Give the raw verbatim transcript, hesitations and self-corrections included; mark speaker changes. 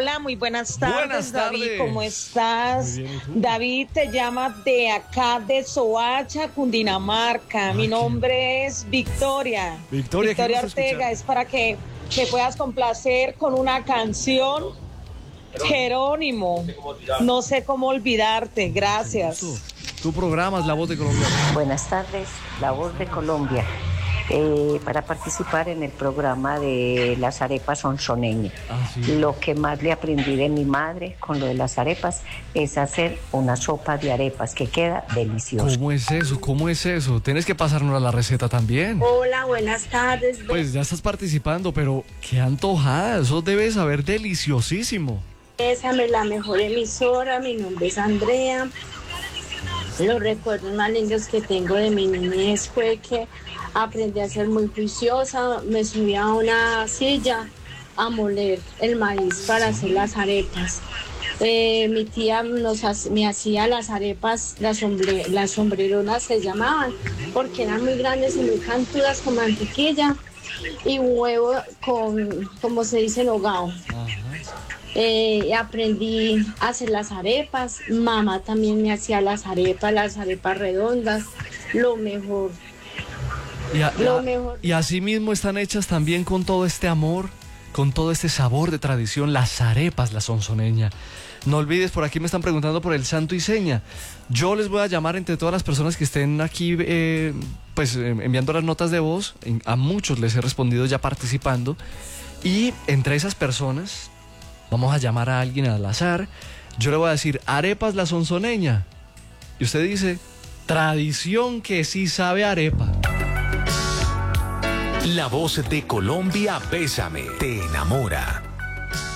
Speaker 1: Hola, muy buenas tardes,
Speaker 2: Buenas tardes.
Speaker 1: David, ¿cómo estás?
Speaker 2: Muy bien, ¿y tú?
Speaker 1: David te llama de acá, de Soacha, Cundinamarca.
Speaker 2: Ah,
Speaker 1: Mi
Speaker 2: ¿qué?
Speaker 1: nombre es Victoria.
Speaker 2: Victoria,
Speaker 1: Victoria
Speaker 2: qué gusto
Speaker 1: Ortega,
Speaker 2: escucharte.
Speaker 1: es para que te puedas complacer con una canción. Jerónimo, no sé cómo olvidarte, gracias.
Speaker 2: Tu programa es La Voz de Colombia.
Speaker 3: Buenas tardes, La Voz de Colombia. Eh, para participar en el programa de las arepas sonsoneñas.
Speaker 2: Ah, sí.
Speaker 3: Lo que más le aprendí de mi madre con lo de las arepas es hacer una sopa de arepas que queda deliciosa.
Speaker 2: ¿Cómo es eso? ¿Cómo es eso? Tienes que pasarnos a la receta también.
Speaker 4: Hola, buenas tardes.
Speaker 2: Pues ya estás participando, pero qué antojada. Eso debe saber deliciosísimo.
Speaker 4: Bésame, la mejor emisora. Mi nombre es Andrea. Los recuerdos más lindos que tengo de mi niñez fue que aprendí a ser muy juiciosa. Me subí a una silla a moler el maíz para hacer las arepas. Eh, mi tía nos, ha- me hacía las arepas, las, sombre, las sombreronas se llamaban, porque eran muy grandes y muy cantudas con mantequilla y huevo con, como se dice, hogao. Eh, aprendí a hacer las arepas, mamá también me hacía las arepas, las arepas redondas, lo mejor.
Speaker 2: Y, a-
Speaker 4: Lo
Speaker 2: a-
Speaker 4: mejor.
Speaker 2: y así mismo están hechas también con todo este amor, con todo este sabor de tradición, las arepas, la sonsoneña. No olvides, por aquí me están preguntando por el santo y seña. Yo les voy a llamar entre todas las personas que estén aquí, eh, pues eh, enviando las notas de voz. En- A muchos les he respondido ya participando. Y entre esas personas, vamos a llamar a alguien al azar. Yo le voy a decir, arepas la sonsoneña. Y usted dice, tradición que sí sabe arepa.
Speaker 5: La Voz de Colombia, Bésame, te enamora.